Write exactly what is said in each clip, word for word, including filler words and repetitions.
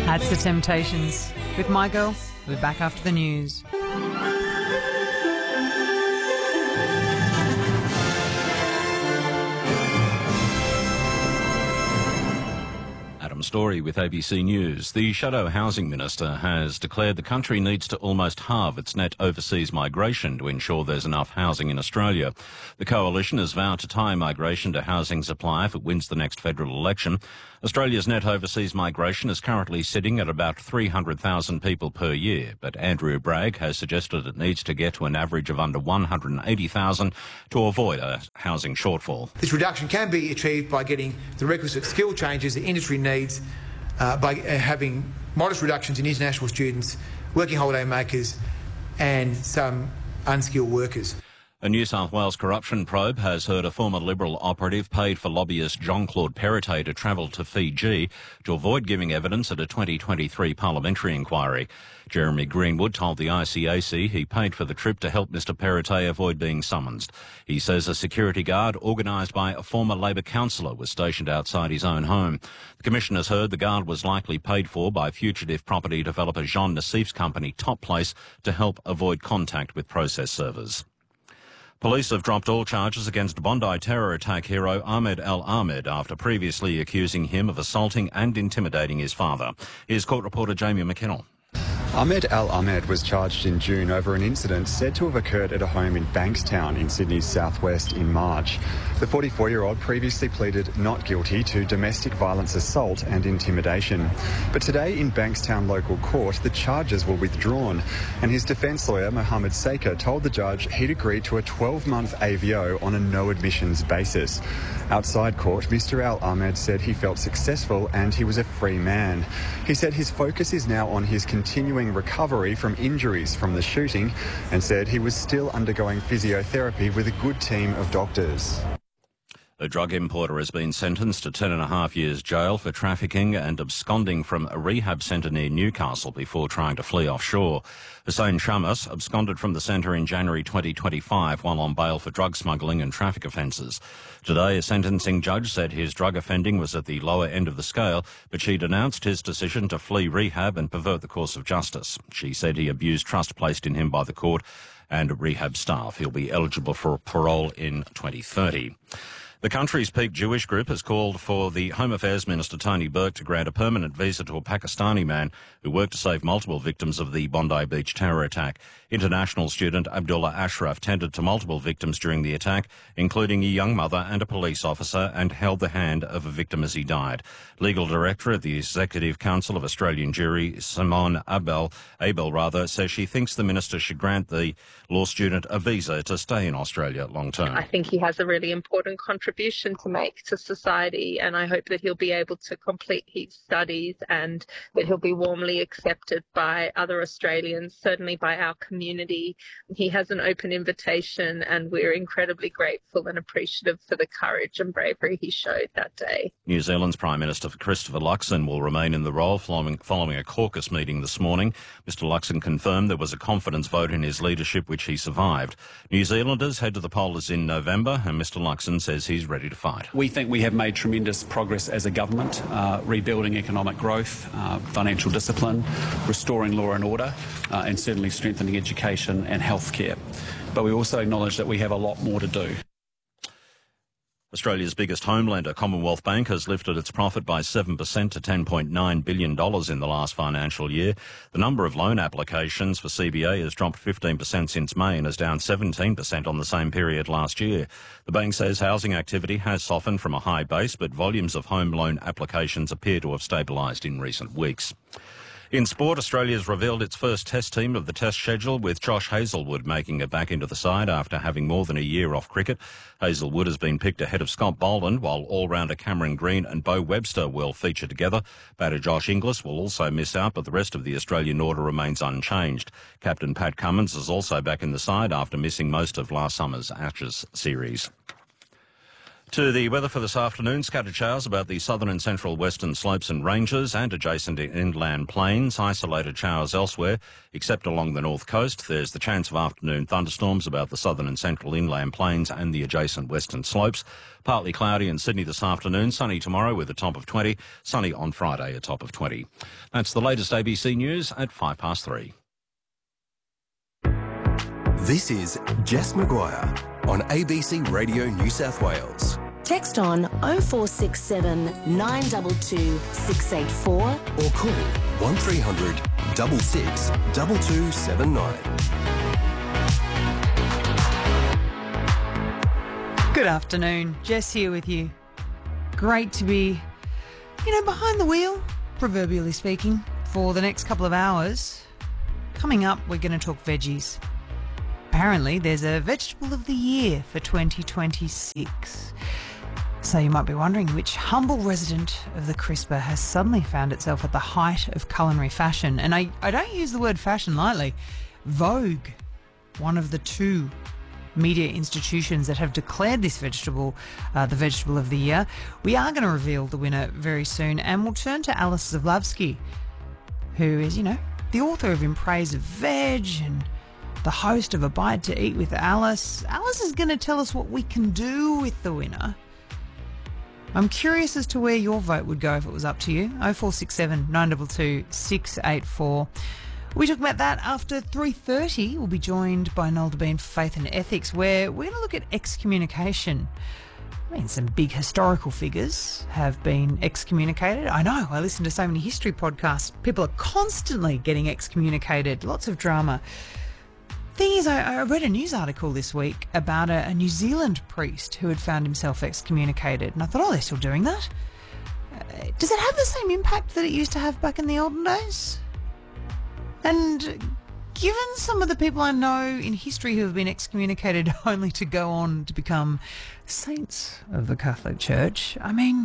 That's The Temptations. With My Girl, we'll be back after the news. Story with A B C News. The Shadow Housing Minister has declared the country needs to almost halve its net overseas migration to ensure there's enough housing in Australia. The Coalition has vowed to tie migration to housing supply if it wins the next federal election. Australia's net overseas migration is currently sitting at about three hundred thousand people per year, but Andrew Bragg has suggested it needs to get to an average of under one hundred eighty thousand to avoid a housing shortfall. This reduction can be achieved by getting the requisite skill changes the industry needs Uh, by uh, having modest reductions in international students, working holiday makers and some unskilled workers. A New South Wales corruption probe has heard a former Liberal operative paid for lobbyist Jean-Claude Perrottet to travel to Fiji to avoid giving evidence at a twenty twenty-three parliamentary inquiry. Jeremy Greenwood told the I C A C he paid for the trip to help Mr Perrottet avoid being summoned. He says a security guard organised by a former Labor councillor was stationed outside his own home. The Commission has heard the guard was likely paid for by fugitive property developer Jean Nassif's company Top Place to help avoid contact with process servers. Police have dropped all charges against Bondi terror attack hero Ahmed Al Ahmed after previously accusing him of assaulting and intimidating his father. Here's court reporter Jamie McKinnell. Ahmed Al Ahmed was charged in June over an incident said to have occurred at a home in Bankstown in Sydney's southwest in March. The forty-four-year-old previously pleaded not guilty to domestic violence assault and intimidation. But today in Bankstown local court, the charges were withdrawn, and his defence lawyer, Mohammed Saker, told the judge he'd agreed to a twelve-month A V O on a no-admissions basis. Outside court, Mr Al Ahmed said he felt successful and he was a free man. He said his focus is now on his continuing recovery from injuries from the shooting and said he was still undergoing physiotherapy with a good team of doctors. A drug importer has been sentenced to ten and a half years jail for trafficking and absconding from a rehab centre near Newcastle before trying to flee offshore. Hussein Shamas absconded from the centre in January twenty twenty-five while on bail for drug smuggling and traffic offences. Today, a sentencing judge said his drug offending was at the lower end of the scale, but she denounced his decision to flee rehab and pervert the course of justice. She said he abused trust placed in him by the court and rehab staff. He'll be eligible for parole in twenty thirty. The country's peak Jewish group has called for the Home Affairs Minister Tony Burke to grant a permanent visa to a Pakistani man who worked to save multiple victims of the Bondi Beach terror attack. International student Abdullah Ashraf tended to multiple victims during the attack, including a young mother and a police officer, and held the hand of a victim as he died. Legal Director of the Executive Council of Australian Jewry, Simone Abel, Abel rather, says she thinks the minister should grant the law student a visa to stay in Australia long term. I think he has a really important contribution to make to society, and I hope that he'll be able to complete his studies and that he'll be warmly accepted by other Australians, certainly by our community. He has an open invitation, and we're incredibly grateful and appreciative for the courage and bravery he showed that day. New Zealand's Prime Minister Christopher Luxon will remain in the role following, following a caucus meeting this morning. Mister Luxon confirmed there was a confidence vote in his leadership, which he survived. New Zealanders head to the polls in November, and Mister Luxon says he's ready to fight. We think we have made tremendous progress as a government, uh, rebuilding economic growth, uh, financial discipline, restoring law and order, uh, and certainly strengthening education and healthcare. But we also acknowledge that we have a lot more to do. Australia's biggest home lender, Commonwealth Bank, has lifted its profit by seven percent to ten point nine billion dollars in the last financial year. The number of loan applications for C B A has dropped fifteen percent since May and is down seventeen percent on the same period last year. The bank says housing activity has softened from a high base, but volumes of home loan applications appear to have stabilised in recent weeks. In sport, Australia has revealed its first test team of the test schedule, with Josh Hazlewood making it back into the side after having more than a year off cricket. Hazlewood has been picked ahead of Scott Boland, while all-rounder Cameron Green and Beau Webster will feature together. Batter Josh Inglis will also miss out, but the rest of the Australian order remains unchanged. Captain Pat Cummins is also back in the side after missing most of last summer's Ashes series. To the weather for this afternoon, scattered showers about the southern and central western slopes and ranges and adjacent inland plains. Isolated showers elsewhere, except along the north coast. There's the chance of afternoon thunderstorms about the southern and central inland plains and the adjacent western slopes. Partly cloudy in Sydney this afternoon, sunny tomorrow with a top of twenty, sunny on Friday a top of twenty. That's the latest A B C News at five past three. This is Jess Maguire on A B C Radio New South Wales. Text on oh four six seven, nine two two, six eight four or call one three hundred, six six, two two seven nine. Good afternoon, Jess here with you. Great to be, you know, behind the wheel, proverbially speaking, for the next couple of hours. Coming up, we're going to talk veggies. Apparently, there's a Vegetable of the Year for twenty twenty-six. So you might be wondering which humble resident of the CRISPR has suddenly found itself at the height of culinary fashion. And I, I don't use the word fashion lightly. Vogue, one of the two media institutions that have declared this vegetable uh, the Vegetable of the Year. We are going to reveal the winner very soon, and we'll turn to Alice Zavlavsky, who is, you know, the author of In Praise of Veg and the host of A Bite to Eat with Alice. Alice is going to tell us what we can do with the winner. I'm curious as to where your vote would go if it was up to you. oh four six seven, nine two two, six eight four. We talk about that after three thirty. We'll be joined by Noel Debien for Faith and Ethics, where we're going to look at excommunication. I mean, some big historical figures have been excommunicated. I know, I listen to so many history podcasts. People are constantly getting excommunicated. Lots of drama. Thing is, I, I read a news article this week about a, a New Zealand priest who had found himself excommunicated. And I thought, oh, they're still doing that? Uh, does it have the same impact that it used to have back in the olden days? And given some of the people I know in history who have been excommunicated only to go on to become saints of the Catholic Church, I mean,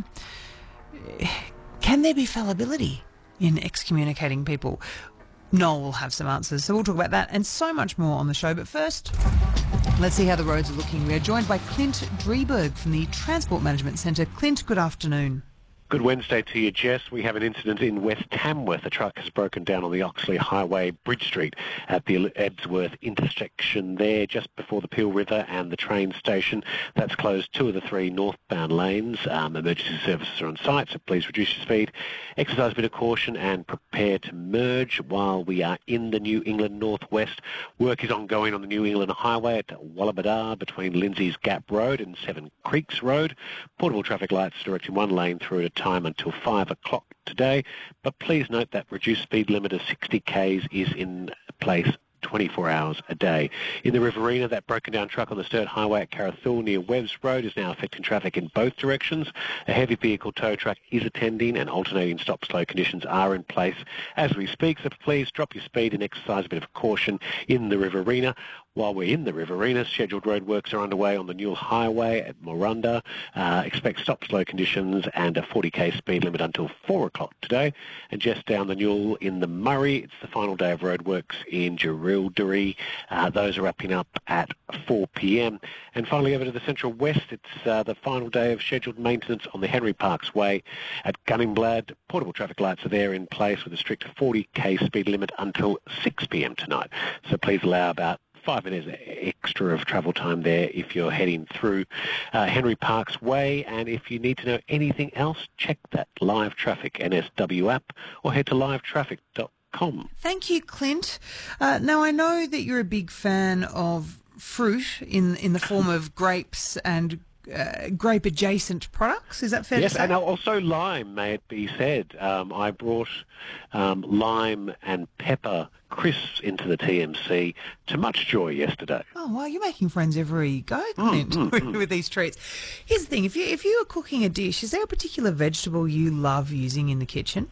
can there be fallibility in excommunicating people? Noel will have some answers, so we'll talk about that and so much more on the show. But first, let's see how the roads are looking. We are joined by Clint Drieberg from the Transport Management Centre. Clint, good afternoon. Good Wednesday to you, Jess. We have an incident in West Tamworth. A truck has broken down on the Oxley Highway, Bridge Street, at the Ebsworth intersection there, just before the Peel River and the train station. That's closed two of the three northbound lanes. Um, emergency services are on site, so please reduce your speed. Exercise a bit of caution and prepare to merge while we are in the New England Northwest. Work is ongoing on the New England Highway at Wallabadar between Lindsay's Gap Road and Seven Creeks Road. Portable traffic lights directing one lane through at a time until five o'clock today, but please note that reduced speed limit of sixty kays is in place twenty-four hours a day. In the Riverina, that broken down truck on the Sturt Highway at Carrathool near Webbs Road is now affecting traffic in both directions. A heavy vehicle tow truck is attending and alternating stop-slow conditions are in place as we speak, so please drop your speed and exercise a bit of caution in the Riverina. While we're in the Riverina, scheduled roadworks are underway on the Newell Highway at Morunda. Uh, expect stop-slow conditions and a forty k speed limit until four o'clock today. And just down the Newell in the Murray, it's the final day of roadworks in Jerilderie. Uh, those are wrapping up at four p m. And finally over to the Central West, it's uh, the final day of scheduled maintenance on the Henry Parks Way at Gunningblad. Portable traffic lights are there in place with a strict forty k speed limit until six p m tonight. So please allow about five minutes extra of travel time there if you're heading through uh, Henry Parks Way. And if you need to know anything else, check that Live Traffic N S W app or head to live traffic dot com. Thank you, Clint. Uh, now, I know that you're a big fan of fruit in, in the form of grapes and Uh, grape-adjacent products. Is that fair yes, to say? Yes, and also lime, may it be said. Um, I brought um, lime and pepper crisps into the T M C to much joy yesterday. Oh, well, you're making friends everywhere you go, Clint, mm, mm, with, mm. with these treats. Here's the thing. If, you, if you were cooking a dish, is there a particular vegetable you love using in the kitchen?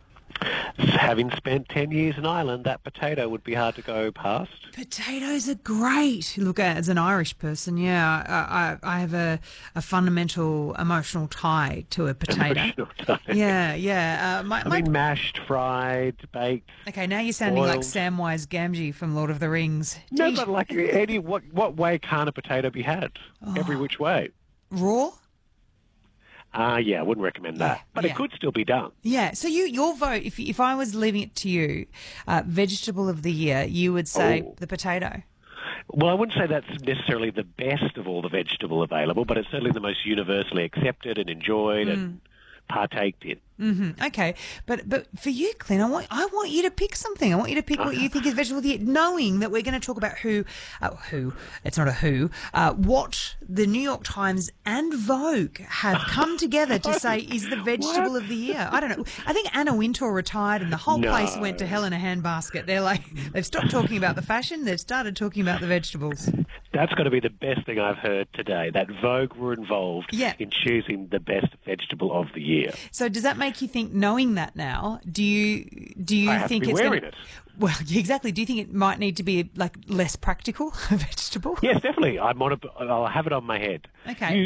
Having spent ten years in Ireland, that potato would be hard to go past. Potatoes are great. Look, as an Irish person, yeah, I, I, I have a, a fundamental emotional tie to a potato. Emotional tie. Yeah, yeah. Uh, my, I my... mean, mashed, fried, baked. Okay, now you're sounding boiled. like Samwise Gamgee from Lord of the Rings. No, Jeez. but like any, what what way can't a potato be had? Oh. Every which way. Raw? Uh, yeah, I wouldn't recommend that. But yeah. it could still be done. Yeah. So you, your vote, if if I was leaving it to you, uh, vegetable of the year, you would say Oh. the potato. Well, I wouldn't say that's necessarily the best of all the vegetable available, but it's certainly the most universally accepted and enjoyed Mm. and partaked in. Mm-hmm. Okay, but but for you, Clint, I want I want you to pick something. I want you to pick what you think is vegetable of the year, knowing that we're going to talk about who, uh, who it's not a who, uh, what the New York Times and Vogue have come together to say is the vegetable of the year. I don't know. I think Anna Wintour retired, and the whole No. place went to hell in a handbasket. They're like they've stopped talking about the fashion. They've started talking about the vegetables. That's got to be the best thing I've heard today, that Vogue were involved Yeah. in choosing the best vegetable of the year. So does that make you think, knowing that now, do you do you I have to think be it's wearing gonna, it. Well, exactly. Do you think it might need to be like less practical, a vegetable? Yes, definitely. I'm on a, I'll have it on my head. Okay. You